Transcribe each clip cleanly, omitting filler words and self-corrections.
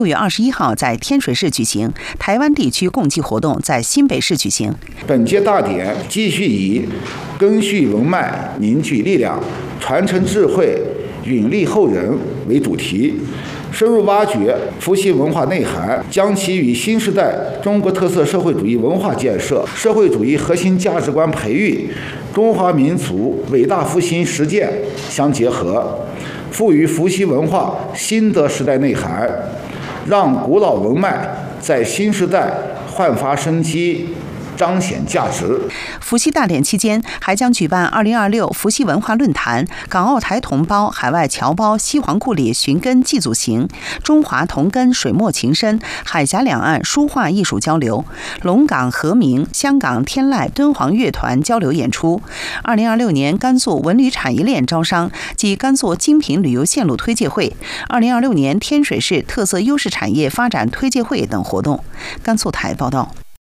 6月21号在天水市举行，台湾地区共计活动在新北市举行。 本届大典继续以根续文脉、凝聚力量、传承智慧、允励后人为主题，深入挖掘伏羲文化内涵，将其与新时代中国特色社会主义文化建设、社会主义核心价值观培育、中华民族伟大复兴实践相结合，赋予伏羲文化新的时代内涵，让古老文脉在新时代焕发生机，彰显价值。 伏羲大典期间，还将举办2026伏羲文化论坛、港澳台同胞海外侨胞西皇故里寻根祭祖行、中华同根水墨情深、海峡两岸书画艺术交流、龙岗和鸣、香港天籁敦煌乐团交流演出。2026年甘肃文旅产业链招商及甘肃精品旅游线路推介会、2026年天水市特色优势产业发展推介会等活动。甘肃台报道。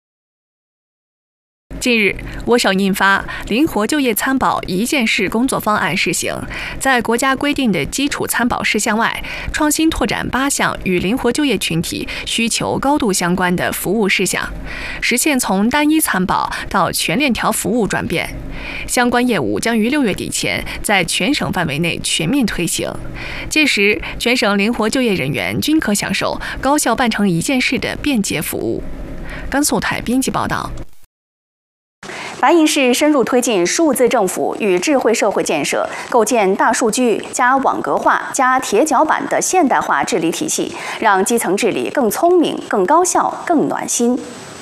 近日，我省印发《灵活就业参保一件事工作方案》试行，在国家规定的基础参保事项外，创新拓展8项与灵活就业群体需求高度相关的服务事项，实现从单一参保到全链条服务转变。相关业务将于6月底前在全省范围内全面推行，届时全省灵活就业人员均可享受高效办成一件事的便捷服务。甘肃台编辑报道。 白银市深入推进数字政府与智慧社会建设，构建大数据加网格化加铁脚板的现代化治理体系，让基层治理更聪明、更高效、更暖心。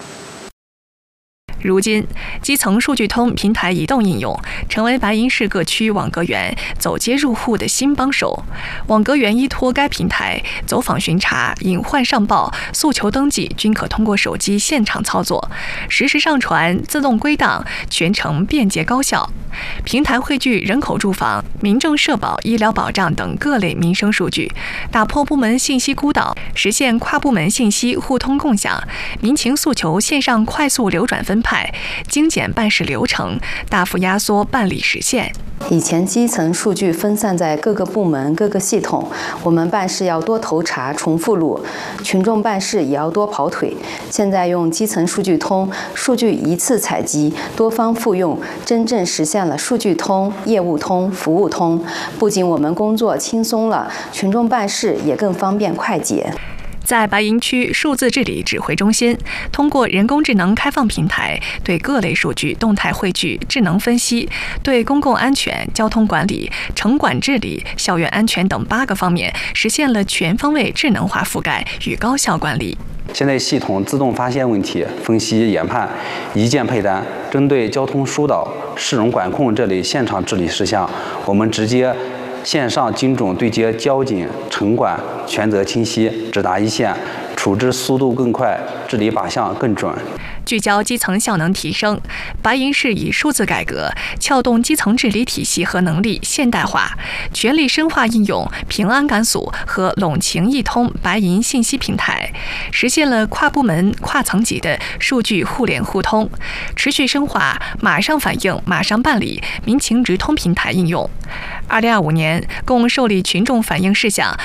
如今，基层数据通平台移动应用成为白银市各区网格员走街入户的新帮手。网格员依托该平台，走访巡查、隐患上报、诉求登记均可通过手机现场操作，实时上传、自动归档，全程便捷高效。平台汇聚人口、住房、民政社保、医疗保障等各类民生数据，打破部门信息孤岛，实现跨部门信息互通共享，民情诉求线上快速流转分派，精简办事流程，大幅压缩办理时限。 以前基层数据分散在各个部门、各个系统，我们办事要多头查、重复录，群众办事也要多跑腿。现在用基层数据通，数据一次采集，多方复用，真正实现了数据通、业务通、服务通。不仅我们工作轻松了，群众办事也更方便快捷。 在白银区数字治理指挥中心，通过人工智能开放平台，对各类数据动态汇聚、智能分析，对公共安全、交通管理、城管治理、校园安全等8个方面实现了全方位智能化覆盖与高效管理。 现在系统自动发现问题、分析研判、一键配单，针对交通疏导、市容管控这类现场治理事项，我们直接线上精准对接交警、城管，权责清晰，直达一线，处置速度更快，治理靶向更准。 聚焦基层效能提升，白银市以数字改革撬动基层治理体系和能力现代化，全力深化应用平安甘肃和陇情一通白银信息平台，实现了跨部门、跨层级的数据互联互通，持续深化马上反应、马上办理民情直通平台应用。2025年共受理群众反映事项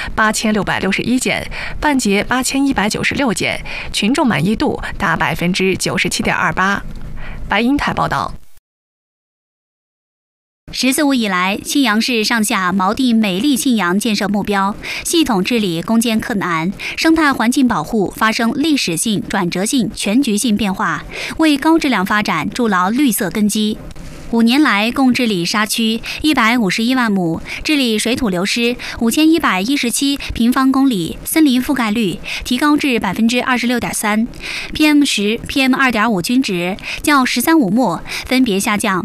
8661件，办结8196件，群众满意度达97.28%。白银台报道。 14五以来，庆阳市上下锚定美丽庆阳建设目标，系统治理攻坚克难，生态环境保护发生历史性、转折性、全局性变化，为高质量发展筑牢绿色根基。5年来，共治理沙区151万亩，治理水土流失5117平方公里，森林覆盖率提高至26.3%， PM10、PM2.5 均值较“十三五”末分别下降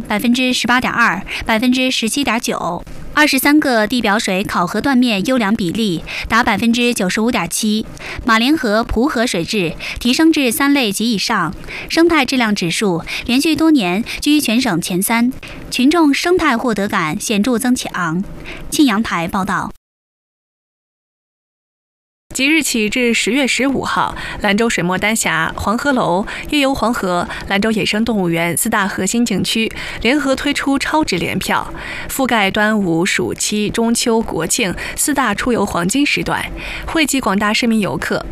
18.2%、17.9%。23个地表水考核断面优良比例达95.7%，马连河、蒲河水质提升至3类及以上，生态质量指数连续多年居全省前3，群众生态获得感显著增强。庆阳台报道。 即日起至10月15号，兰州水墨丹霞、黄鹤楼、夜游黄河、兰州野生动物园4大核心景区联合推出超值联票，覆盖端午、暑期、中秋、国庆4大出游黄金时段，惠及广大市民游客。